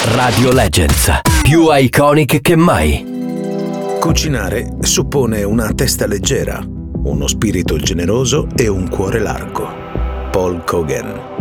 Radio Legends, più iconic che mai. Cucinare suppone una testa leggera, uno spirito generoso e un cuore largo. Paul Gauguin.